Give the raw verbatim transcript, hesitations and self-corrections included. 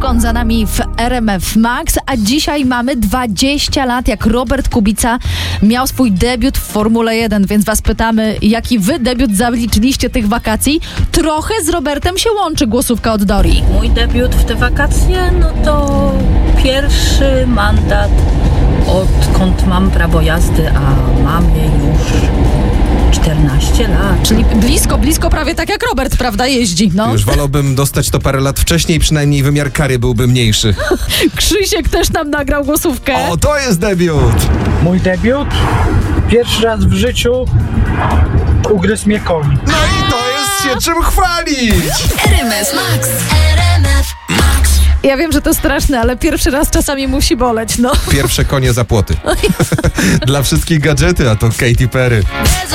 sekund za nami w R M F Max, a dzisiaj mamy dwadzieścia lat, jak Robert Kubica miał swój debiut w Formule jeden, więc was pytamy, jaki wy debiut zaliczyliście tych wakacji? Trochę z Robertem się łączy głosówka od Dori. Mój debiut w te wakacje, no to pierwszy mandat, odkąd mam prawo jazdy, a mam je już czternaście lat. Czyli blisko, blisko prawie tak jak Robert, prawda, jeździ. No. Już wolałbym dostać to parę lat wcześniej, przynajmniej wymiar kary byłby mniejszy. Krzysiek też nam nagrał głosówkę. O, to jest debiut! Mój debiut? Pierwszy raz w życiu ugryzł mnie koń. No i to jest się czym chwalić! R M F Max. R M F Max. Ja wiem, że to straszne, ale pierwszy raz czasami musi boleć, no. Pierwsze konie za płoty. Dla wszystkich gadżety, a to Katy Perry.